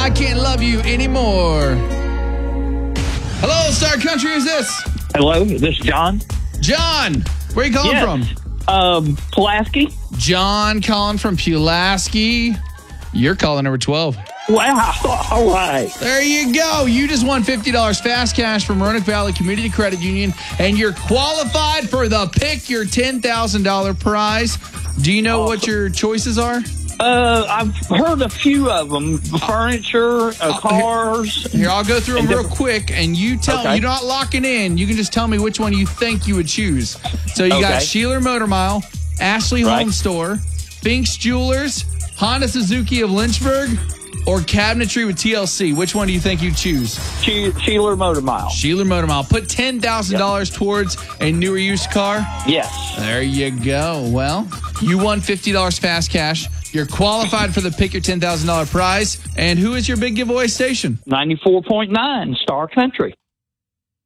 I Can't Love You Anymore. Hello, Star Country. Who's this? Hello, this is John. John, where are you calling from? Pulaski. John calling from Pulaski. You're calling number 12. Wow. All right. There you go. You just won $50 fast cash from Roanoke Valley Community Credit Union, and you're qualified for the Pick Your $10,000 prize. Do you know what your choices are? I've heard a few of them. Furniture, cars. Here, I'll go through them real quick, and you tell me. Okay. You're not locking in. You can just tell me which one you think you would choose. So you got Sheeler Motor Mile, Ashley Home Store, Fink's Jewelers, Honda Suzuki of Lynchburg, or Cabinetry with TLC. Which one do you think you'd choose? Sheeler Motor Mile. Sheeler Motor Mile. Put $10,000 towards a newer used car? Yes. There you go. Well, you won $50 fast cash. You're qualified for the Pick Your $10,000 prize. And who is your big giveaway station? 94.9 Star Country.